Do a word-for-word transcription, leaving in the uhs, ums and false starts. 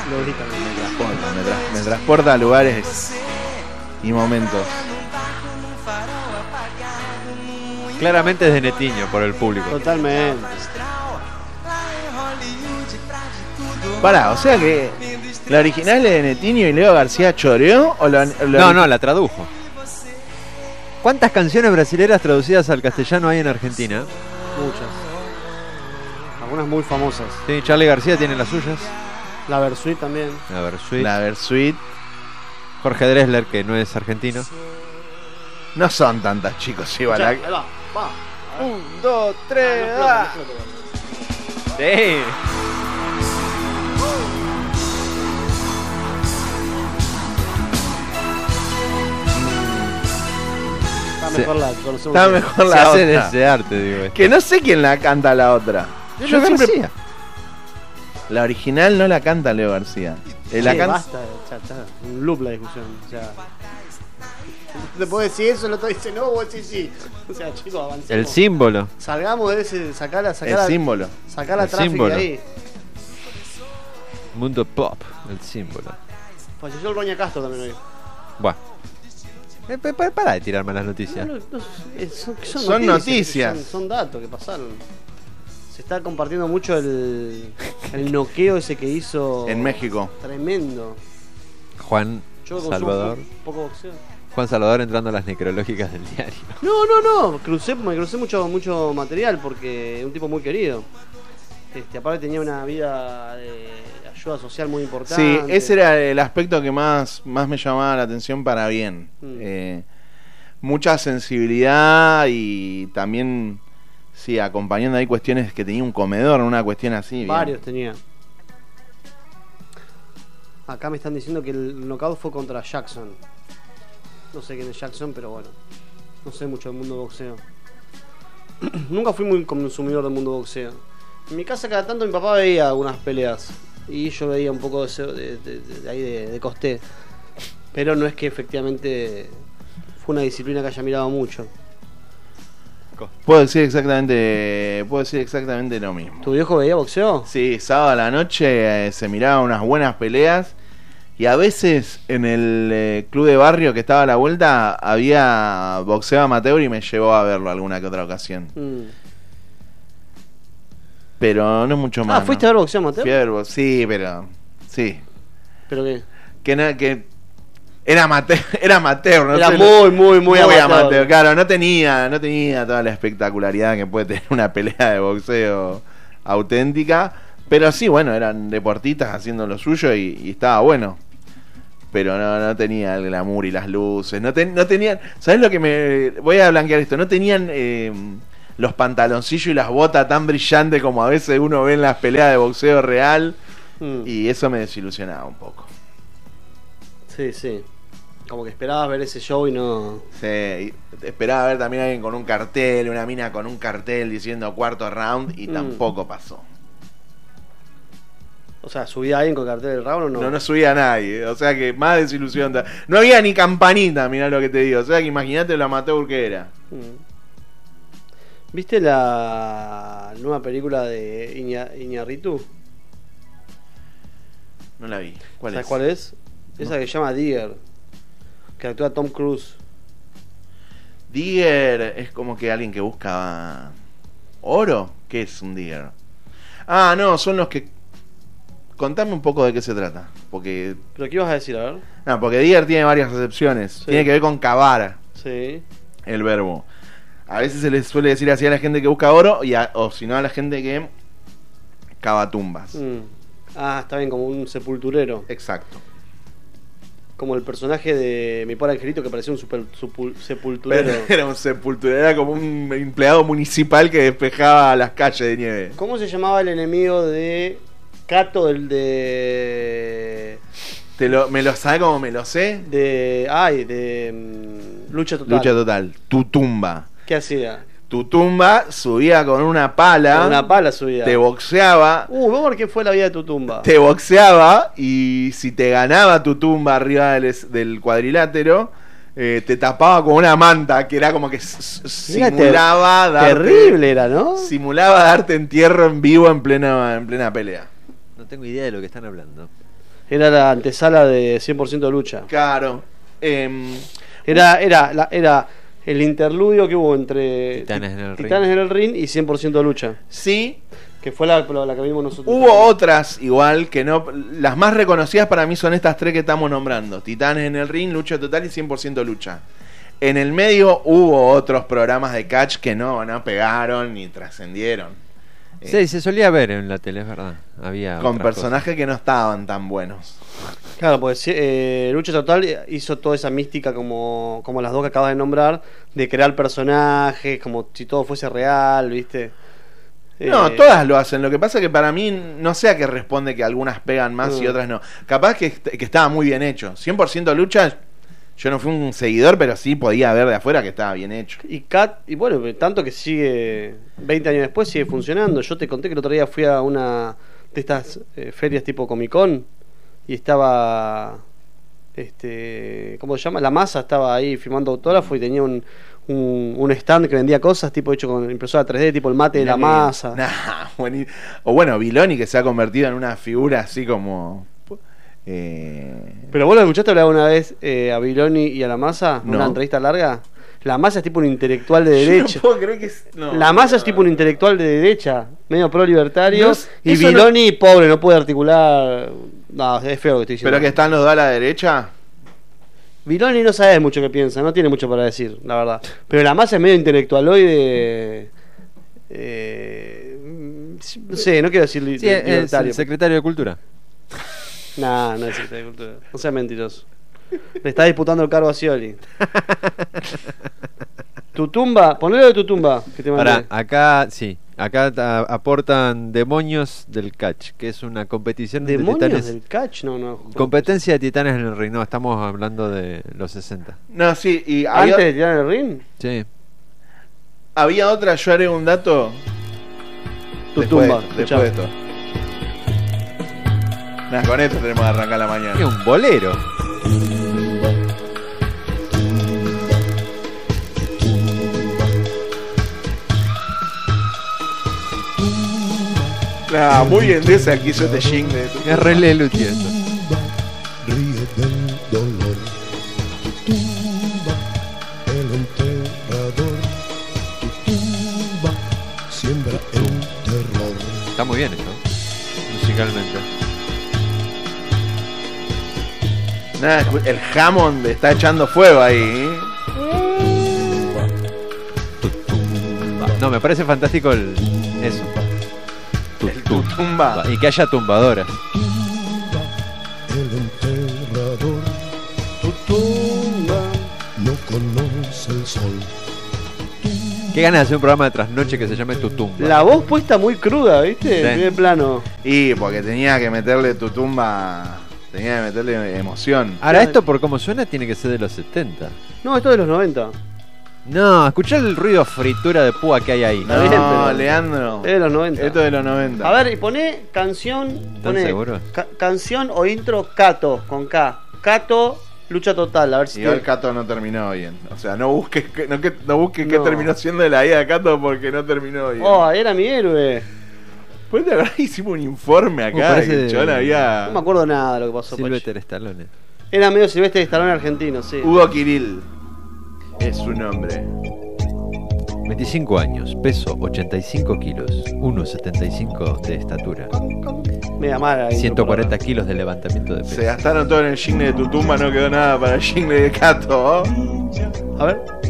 Lógicamente. Me transporta, me, tra- me transporta a lugares y momentos. Claramente es de Netiño por el público. Totalmente. Pará, o sea que la original es de Netiño y Leo García choreó o la, la No, no, la tradujo. ¿Cuántas canciones brasileras traducidas al castellano hay en Argentina? Muchas. Algunas muy famosas. Sí, Charly García tiene las suyas. La Versuit también. La Versuit. La Versuit. Jorge Drexler, que no es argentino. No son tantas, chicos, igual. Ya, la- ahí va, va. Un, dos, tres, Ah, no ah. explota, no explota. Sí. Está Sí. mejor la conocemos. Está mejor Se la hace otra. ese arte, digo. esto. Que no sé quién la canta la otra. Yo Yo lo siempre- García. La original no la canta Leo García. Eh, Sí, la can- basta, ya está. Un loop la discusión. O sea. Te puedo decir eso, el otro dice no, vos decís sí. O sea, chicos, avancemos. El símbolo. Salgamos de ese, sacala, el sacala, símbolo. sacala el tráfico símbolo. de ahí. Mundo pop, el símbolo. Falleció el Roña Castro también hoy. Bueno. Eh, pa- pa- para de tirar malas noticias. No, no, no, eh, son, son Son noticias. Son, son datos que pasaron. Se está compartiendo mucho el, el noqueo ese que hizo En México. Tremendo. Juan Yo que consumo Salvador. po- poco boxeo. Juan Salvador entrando a las necrológicas del diario. No, no, no. Crucé, me crucé mucho, mucho material porque es un tipo muy querido. Este, aparte tenía una vida de ayuda social muy importante. Sí, ese era el aspecto que más, más me llamaba la atención para bien. Mm. Eh, mucha sensibilidad y también, sí, acompañando ahí cuestiones que tenía un comedor, una cuestión así. bien. Varios tenía. Acá me están diciendo que el knockout fue contra Jackson. No sé quién es Jackson, pero bueno. No sé mucho del mundo de boxeo. Nunca fui muy consumidor del mundo de boxeo. En mi casa cada tanto mi papá veía algunas peleas. Y yo veía un poco de, ese- de, de- de- de ahí de, de costé. Pero no es que efectivamente fue una disciplina que haya mirado mucho. Puedo decir exactamente, puedo decir exactamente lo mismo. ¿Tu viejo veía boxeo? Sí, sábado a la noche eh, se miraban unas buenas peleas y a veces en el eh, club de barrio que estaba a la vuelta había boxeo amateur y me llevó a verlo alguna que otra ocasión. Mm. Pero no mucho más. Ah, ¿fuiste ¿no? a ver boxeo amateur? Fui a ver bo- sí, pero sí. ¿Pero qué? Que na- que era amateur, era amateur, no Era sé, muy, muy, muy amateur. Claro, no tenía, no tenía toda la espectacularidad que puede tener una pelea de boxeo auténtica, pero sí, bueno, eran deportistas haciendo lo suyo y, y estaba bueno. Pero no, no tenía el glamour y las luces, no, ten- no tenían, ¿sabes lo que me voy a blanquear esto? No tenían eh, los pantaloncillos y las botas tan brillantes como a veces uno ve en las peleas de boxeo real, Mm. y eso me desilusionaba un poco. Sí, sí. Como que esperabas ver ese show y no. Sí, y esperaba ver también a alguien con un cartel, una mina con un cartel diciendo cuarto round y Mm. tampoco pasó. O sea, ¿subía alguien con cartel del round o no? No, no subía a nadie, o sea que más desilusión. da- No había ni campanita, mirá lo que te digo, o sea que imagínate lo amateur que era. Mm. ¿Viste la nueva película de Iña- Iñárritu? No la vi. ¿Cuál ¿Sabes es? cuál es? Esa que se llama Digger. Que actúa Tom Cruise. Digger es como que alguien que busca oro. ¿Qué es un digger? Ah, no, son los que... Contame un poco de qué se trata, porque... ¿Pero qué ibas a decir? A ver. No, porque digger tiene varias acepciones. Sí. Tiene que ver con cavar. Sí. El verbo. A veces se les suele decir así a la gente que busca oro y a- o si no a la gente que cava tumbas. Mm. Ah, está bien, como un sepulturero. Exacto. Como el personaje de Mi Pobre Angelito que parecía un super, supul- sepulturero. Pero era un sepulturero, era como un empleado municipal que despejaba las calles de nieve. ¿Cómo se llamaba el enemigo de Cato, el de. Te lo, ¿Me lo sabe como me lo sé? de. Ay, de. mm, Lucha Total? Lucha total. Tu tumba. ¿Qué hacía? Tu tumba subía con una pala. Con una pala subía. Te boxeaba. Uh, vamos a ver qué fue la vida de tu tumba. Te boxeaba y si te ganaba tu tumba arriba del, es- del cuadrilátero, eh, te tapaba con una manta que era como que s- s- Mira, simulaba ter- darte, Terrible era, ¿no? simulaba darte entierro en vivo en plena, en plena pelea. No tengo idea de lo que están hablando. Era la antesala de cien por ciento de lucha. Claro. Eh, Era, era, la, era el interludio que hubo entre Titanes en el Titanes ring. en el ring y cien por ciento de lucha. sí, Que fue la, la que vimos nosotros. hubo otras igual que no. Las más reconocidas para mí son estas tres que estamos nombrando: Titanes en el ring, Lucha Total y cien por ciento Lucha. En el medio hubo otros programas de catch que no, no pegaron ni trascendieron. Eh, Sí, se solía ver en la tele, es verdad. Había con otras personajes que no estaban tan buenos. Claro, pues eh, Lucha Total hizo toda esa mística como, como las dos que acabas de nombrar, de crear personajes, como si todo fuese real, ¿viste? No, Eh, todas lo hacen. Lo que pasa es que para mí no sé a qué responde que algunas pegan más y Mm. otras no. Capaz que, est- que estaba muy bien hecho. cien por ciento Lucha, yo no fui un seguidor, pero sí podía ver de afuera que estaba bien hecho. Y Cat, y bueno, tanto que sigue, veinte años después sigue funcionando. Yo te conté que el otro día fui a una de estas eh, ferias tipo Comic Con y estaba, este, ¿cómo se llama? La Masa estaba ahí firmando autógrafo y tenía un, un, un stand que vendía cosas tipo hecho con impresora tres D, tipo el mate de la Masa. Nah, buení- o bueno, Viloni, que se ha convertido en una figura así como... eh, Pero vos lo escuchaste hablar una vez eh, a Viloni y a la Masa, No. una entrevista larga. La Masa es tipo un intelectual de yo derecha. no puedo creer que es- no, La Masa es no. tipo un intelectual de derecha, medio pro libertario. No es- y eso Viloni, pobre, no puede articular. No, es feo lo que estoy diciendo. Pero que están los dos a la derecha. Viloni no sabe mucho qué piensa, no tiene mucho para decir, la verdad. Pero la Masa es medio intelectualoide. Eh, no sé, no quiero decir li- Sí, es libertario. el secretario de Cultura. Nah, no es secretario de Cultura. No sea mentiroso. Le está disputando el cargo a Scioli. Tu tumba, ponelo de tu tumba que te mandé. Pará, acá, sí, acá ta- aportan Demonios del Catch, que es una competición de ¿Demonios titanes. del catch? No, no. Competencia de titanes en el ring, no, estamos hablando de los sesenta. No, sí, y ¿Antes había, de tirar el ring? Sí. había otra, yo haré un dato. Tu después tumba, de esto, escuchá. después de esto. Nah, con esto tenemos que arrancar la mañana. Es un bolero. Nah, muy bien de esa que hizo este jingle. Es re Leluti esto. Ríe del dolor. Tu tumba, el enterrador. Tu tumba, siembra el terror. Está muy bien esto, musicalmente. Nah, escu- el Hammond está echando fuego ahí. ¿eh? No, me parece fantástico el eso. El tutumba. Y que haya tumbadoras. El enterrador. Tu tumba, no conoce el sol. Qué ganas de hacer un programa de trasnoche que se llame Tu Tumba. La voz puesta muy cruda, ¿viste? Sí. En primer plano. Y porque tenía que meterle tutumba. Tenía que meterle emoción. Ahora, esto por cómo suena tiene que ser de los setenta. No, esto es de los noventa. No, escuchá el ruido fritura de púa que hay ahí. No, Está bien, pero- Leandro. Es de los noventa. Esto es de los noventa. A ver, y poné canción. Poné seguros? ca- canción o intro Cato, con K. Cato, lucha total. A ver si. Igual te- Cato no terminó bien. O sea, no busques que, no, que- no busques qué No. terminó siendo de la vida de Cato porque no terminó bien. Oh, era mi héroe. Pues de verdad hicimos un informe Uh, acá parece que el chabón de- había. No me acuerdo nada de lo que pasó. Pachi. Silvestre Stallone. Era medio Silvestre de Stallone argentino, sí. Hugo Kirill es su nombre. veinticinco años, peso ochenta y cinco kilos, uno setenta y cinco de estatura, Media mala. ahí, ciento cuarenta por kilos de levantamiento de Se peso. gastaron todo en el jingle de tu tumba, no quedó nada para el jingle de Cato. ¿oh? la- A ver.